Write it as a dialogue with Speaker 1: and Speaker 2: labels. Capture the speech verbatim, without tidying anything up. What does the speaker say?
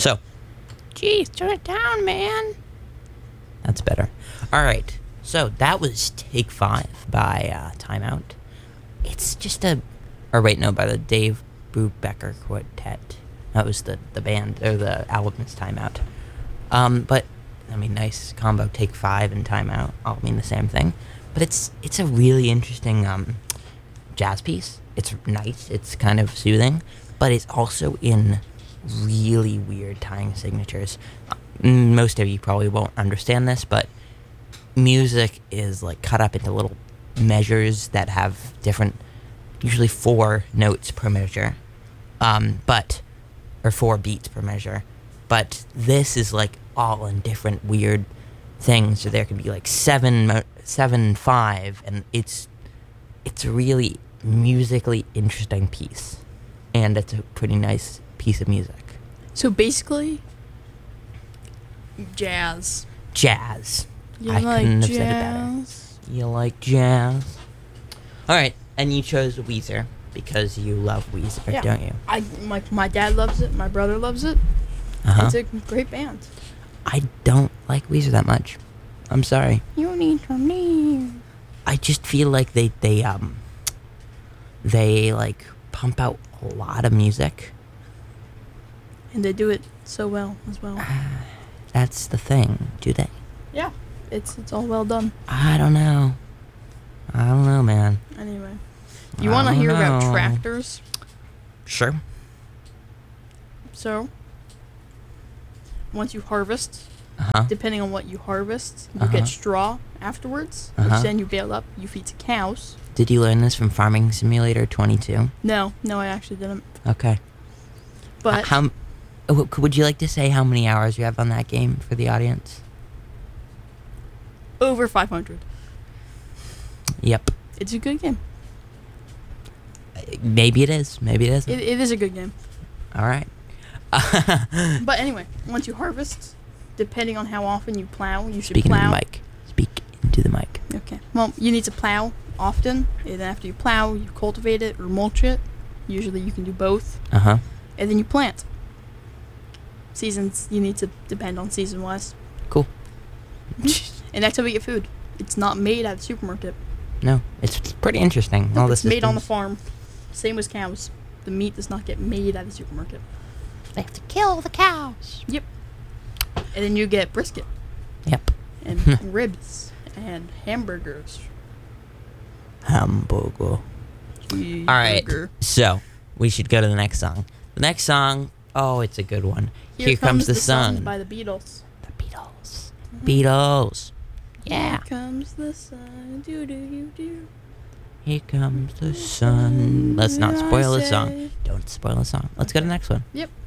Speaker 1: So,
Speaker 2: Jeez, turn it down, man.
Speaker 1: that's better. All right. So that was Take Five by uh, Time Out. It's just a, or wait, no, by the Dave Brubecker Quartet. That was the, the band, or the album is Time Out. Um, but, I mean, nice combo, Take Five and Time Out all mean the same thing. But it's it's a really interesting um, jazz piece. It's nice, it's kind of soothing, but it's also in really weird time signatures. Most of you probably won't understand this, but music is like cut up into little measures that have different, usually four notes per measure, um, but, or four beats per measure. But this is like all in different weird things. So there can be like seven, mo- seven, five, and it's it's a really musically interesting piece, and it's a pretty nice piece of music.
Speaker 2: So basically, jazz.
Speaker 1: Jazz.
Speaker 2: You
Speaker 1: I
Speaker 2: like
Speaker 1: couldn't have
Speaker 2: jazz?
Speaker 1: said it better. You like jazz? All right, and you chose Weezer because you love Weezer,
Speaker 2: Yeah.
Speaker 1: don't you?
Speaker 2: I my my dad loves it. My brother loves it.
Speaker 1: Uh-huh.
Speaker 2: It's a great band.
Speaker 1: I don't like Weezer that much. I'm sorry.
Speaker 2: You need to leave.
Speaker 1: I just feel like they they um they like pump out a lot of music.
Speaker 2: And they do it so well as well.
Speaker 1: That's the thing. Do they?
Speaker 2: Yeah, it's it's all well done.
Speaker 1: I don't know. I don't know, man.
Speaker 2: Anyway, you
Speaker 1: I
Speaker 2: want to
Speaker 1: don't
Speaker 2: hear about
Speaker 1: know.
Speaker 2: tractors?
Speaker 1: Sure.
Speaker 2: So, once you harvest,
Speaker 1: Uh-huh.
Speaker 2: depending on what you harvest, you
Speaker 1: Uh-huh.
Speaker 2: get straw afterwards,
Speaker 1: Uh-huh.
Speaker 2: which then you bale up, you feed to cows.
Speaker 1: Did you learn this from Farming Simulator twenty-two?
Speaker 2: No, no, I actually didn't.
Speaker 1: Okay.
Speaker 2: But
Speaker 1: H- how? w- Would you like to say how many hours you have on that game for the audience?
Speaker 2: over five hundred.
Speaker 1: Yep.
Speaker 2: It's a good game.
Speaker 1: Maybe it is. Maybe it isn't.
Speaker 2: It, it is a good game.
Speaker 1: All right.
Speaker 2: But anyway, once you harvest, depending on how often you plow, you should
Speaker 1: Speaking
Speaker 2: plow.
Speaker 1: into the mic. Speak into the mic.
Speaker 2: Okay. Well, you need to plow often, and after you plow, you cultivate it or mulch it. Usually, you can do both,
Speaker 1: Uh huh.
Speaker 2: and then you plant. Seasons, you need to depend on season-wise,
Speaker 1: Cool.
Speaker 2: and that's how we get food. It's not made at the supermarket.
Speaker 1: No, it's it's pretty interesting.
Speaker 2: No,
Speaker 1: All the
Speaker 2: it's made on the
Speaker 1: systems.
Speaker 2: farm. Same as cows. The meat does not get made at the supermarket.
Speaker 1: They have to kill the cows.
Speaker 2: Yep. And then you get brisket
Speaker 1: Yep.
Speaker 2: and ribs and hamburgers.
Speaker 1: Hamburger. All right.
Speaker 2: Cheeseburger.
Speaker 1: So we should go to the next song. The next song. Oh, it's a good one. Here, comes, the, sun.
Speaker 2: by the Beatles.
Speaker 1: The Beatles. Beatles. Yeah.
Speaker 2: Here comes the sun. Do do do do.
Speaker 1: Here comes the sun. Let's not
Speaker 2: I
Speaker 1: spoil the
Speaker 2: say-
Speaker 1: song. Don't spoil the song. Let's go to the next one.
Speaker 2: Yep.